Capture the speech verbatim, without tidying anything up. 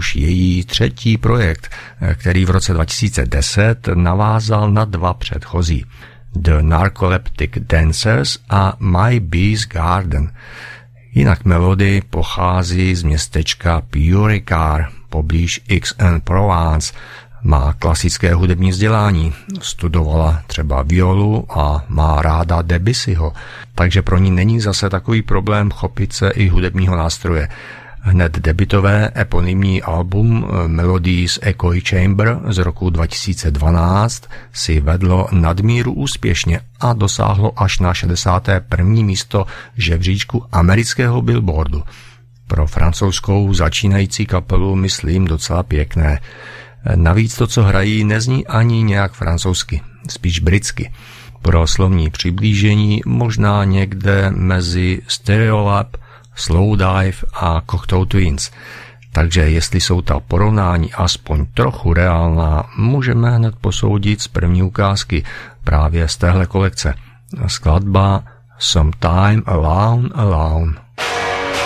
už její třetí projekt, který v roce dva tisíce deset navázal na dva předchozí. The Narcoleptic Dancers a My Bee's Garden. Jinak melodie pochází z městečka Puricar, poblíž Aix-en-Provence. Má klasické hudební vzdělání, studovala třeba violu a má ráda Debussyho, takže pro ní není zase takový problém chopit se i hudebního nástroje. Hned debutové eponymní album Melodies Echoey Chamber z roku dva tisíce dvanáct si vedlo nadmíru úspěšně a dosáhlo až na šedesáté první místo žebříčku amerického Billboardu. Pro francouzskou začínající kapelu myslím docela pěkné. Navíc to, co hrají, nezní ani nějak francouzsky, spíš britsky. Pro slovní přiblížení možná někde mezi Stereolab, Slowdive a Cocteau Twins. Takže jestli jsou ta porovnání aspoň trochu reálná, můžeme hned posoudit z první ukázky právě z téhle kolekce. Skladba Sometime Alone Alone.